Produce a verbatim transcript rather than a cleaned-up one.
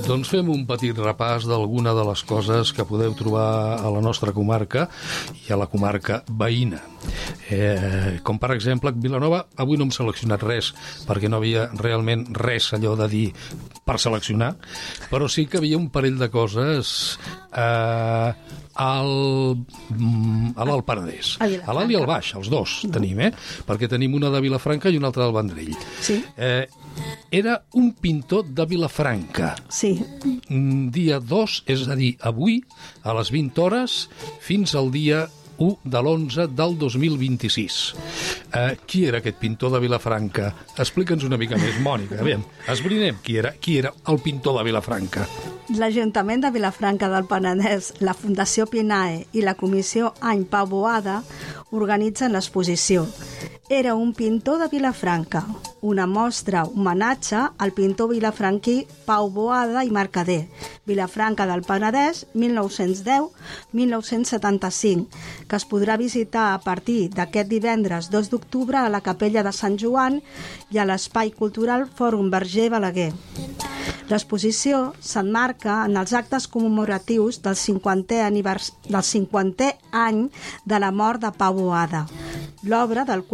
Doncs fem un petit repàs d'alguna de les coses que podeu trobar a la nostra comarca i a la comarca veïna. Eh, com per exemple, Vilanova, avui no hem seleccionat res, perquè no havia realment res allò de dir per seleccionar, però sí que havia un parell de coses eh, al, a l'Alt Penedès. A l'Alt i al Baix, els dos no. tenim, eh? Perquè tenim una de Vilafranca i una altra del Vendrell. Sí. Eh, era un pintor de Vilafranca. Sí. Dia dos, és a dir, avui, a les vint hores, fins al dia u de l'onze del dos mil vint-i-sis. Eh, qui era aquest pintor de Vilafranca? Explica'ns una mica més, Mònica. Aviam, esbrinem qui era, qui era el pintor de Vilafranca. L'Ajuntament de Vilafranca del Penedès, la Fundació Pinae i la Comissió Any Pau Boada organitzen l'exposició. Era un pintor de Vilafranca, una mostra homenatge al pintor vilafranquí Pau Boada i Mercader, Vilafranca del Penedès, mil nou-cents deu a mil nou-cents setanta-cinc, que es podrà visitar a partir d'aquest divendres dos d'octubre a la Capella de Sant Joan i a l'Espai Cultural Fòrum Verger Balaguer. L'exposició s'emmarca en els actes commemoratius del cinquantè, anivers... del cinquantè any de la mort de Pau Boada, l'obra del qual